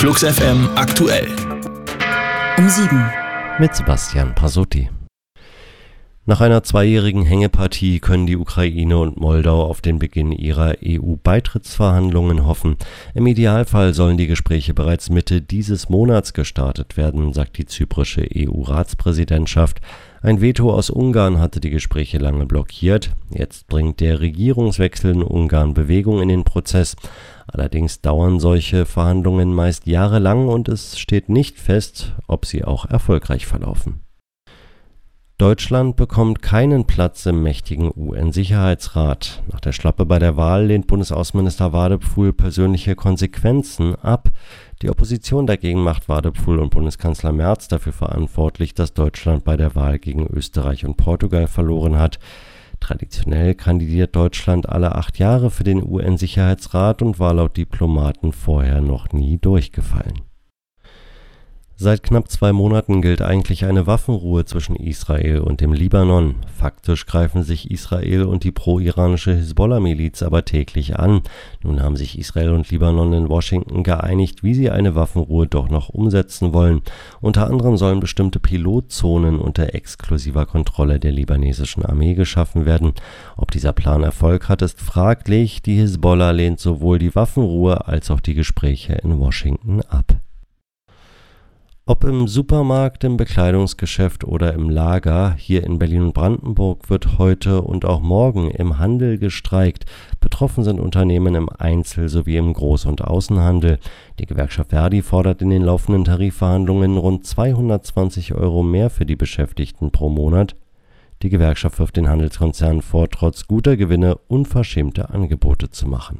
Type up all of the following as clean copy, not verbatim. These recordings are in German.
Flux FM aktuell. Um 7. Mit Sebastian Pasotti. Nach einer 2-jährigen Hängepartie können die Ukraine und Moldau auf den Beginn ihrer EU-Beitrittsverhandlungen hoffen. Im Idealfall sollen die Gespräche bereits Mitte dieses Monats gestartet werden, sagt die zyprische EU-Ratspräsidentschaft. Ein Veto aus Ungarn hatte die Gespräche lange blockiert. Jetzt bringt der Regierungswechsel in Ungarn Bewegung in den Prozess. Allerdings dauern solche Verhandlungen meist jahrelang und es steht nicht fest, ob sie auch erfolgreich verlaufen. Deutschland bekommt keinen Platz im mächtigen UN-Sicherheitsrat. Nach der Schlappe bei der Wahl lehnt Bundesaußenminister Wadephul persönliche Konsequenzen ab. Die Opposition dagegen macht Wadephul und Bundeskanzler Merz dafür verantwortlich, dass Deutschland bei der Wahl gegen Österreich und Portugal verloren hat. Traditionell kandidiert Deutschland alle 8 Jahre für den UN-Sicherheitsrat und war laut Diplomaten vorher noch nie durchgefallen. Seit knapp 2 Monaten gilt eigentlich eine Waffenruhe zwischen Israel und dem Libanon. Faktisch greifen sich Israel und die pro-iranische Hisbollah-Miliz aber täglich an. Nun haben sich Israel und Libanon in Washington geeinigt, wie sie eine Waffenruhe doch noch umsetzen wollen. Unter anderem sollen bestimmte Pilotzonen unter exklusiver Kontrolle der libanesischen Armee geschaffen werden. Ob dieser Plan Erfolg hat, ist fraglich. Die Hisbollah lehnt sowohl die Waffenruhe als auch die Gespräche in Washington ab. Ob im Supermarkt, im Bekleidungsgeschäft oder im Lager, hier in Berlin und Brandenburg wird heute und auch morgen im Handel gestreikt. Betroffen sind Unternehmen im Einzel- sowie im Groß- und Außenhandel. Die Gewerkschaft Verdi fordert in den laufenden Tarifverhandlungen rund 220 € mehr für die Beschäftigten pro Monat. Die Gewerkschaft wirft den Handelskonzernen vor, trotz guter Gewinne unverschämte Angebote zu machen.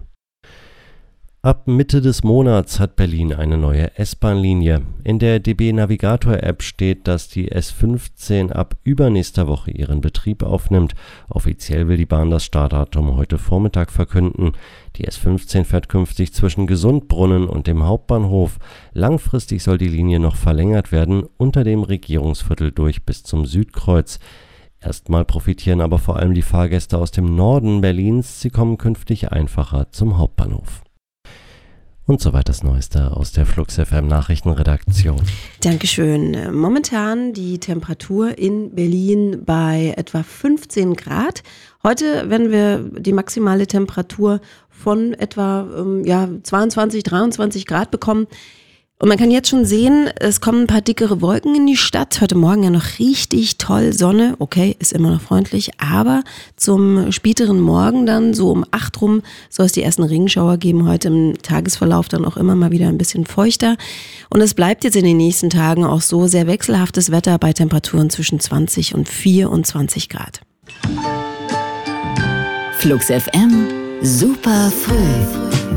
Ab Mitte des Monats hat Berlin eine neue S-Bahn-Linie. In der DB Navigator-App steht, dass die S15 ab übernächster Woche ihren Betrieb aufnimmt. Offiziell will die Bahn das Startdatum heute Vormittag verkünden. Die S15 fährt künftig zwischen Gesundbrunnen und dem Hauptbahnhof. Langfristig soll die Linie noch verlängert werden, unter dem Regierungsviertel durch bis zum Südkreuz. Erstmal profitieren aber vor allem die Fahrgäste aus dem Norden Berlins. Sie kommen künftig einfacher zum Hauptbahnhof. Und soweit das Neueste aus der Flux FM Nachrichtenredaktion. Dankeschön. Momentan die Temperatur in Berlin bei etwa 15 Grad. Heute werden wir die maximale Temperatur von etwa 22, 23 Grad bekommen. Und man kann jetzt schon sehen, es kommen ein paar dickere Wolken in die Stadt. Heute Morgen ja noch richtig toll Sonne. Okay, ist immer noch freundlich. Aber zum späteren Morgen dann, so um 8 rum, soll es die ersten Regenschauer geben. Heute im Tagesverlauf dann auch immer mal wieder ein bisschen feuchter. Und es bleibt jetzt in den nächsten Tagen auch so sehr wechselhaftes Wetter bei Temperaturen zwischen 20 und 24 Grad. Flux FM, super früh.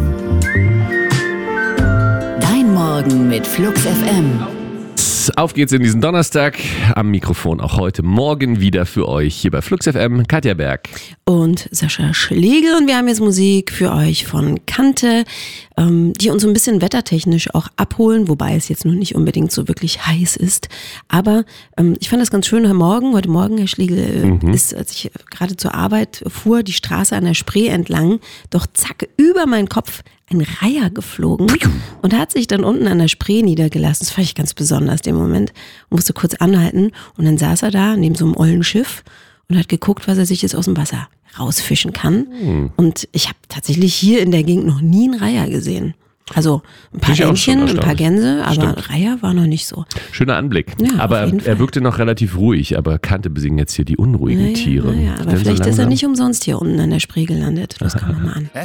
Morgen mit Flux FM. Auf geht's in diesen Donnerstag. Am Mikrofon auch heute Morgen wieder für euch hier bei Flux FM. Katja Berg. Und Sascha Schlegel. Und wir haben jetzt Musik für euch von Kante, die uns so ein bisschen wettertechnisch auch abholen, wobei es jetzt noch nicht unbedingt so wirklich heiß ist. Aber ich fand das ganz schön heute Morgen, Herr Schlegel, ist, als ich gerade zur Arbeit fuhr, die Straße an der Spree entlang, doch zack, über meinen Kopf ein Reiher geflogen und hat sich dann unten an der Spree niedergelassen. Das fand ich ganz besonders, den Moment. Und musste kurz anhalten und dann saß er da neben so einem ollen Schiff und hat geguckt, was er sich jetzt aus dem Wasser rausfischen kann. Und ich habe tatsächlich hier in der Gegend noch nie einen Reiher gesehen. Also ein paar Entchen, ein paar Gänse, aber Reiher war noch nicht so. Schöner Anblick. Ja, aber er wirkte noch relativ ruhig, aber Kante besingen jetzt hier die unruhigen Tiere. Aber vielleicht ist er nicht umsonst hier unten an der Spree gelandet. Das kann man mal an.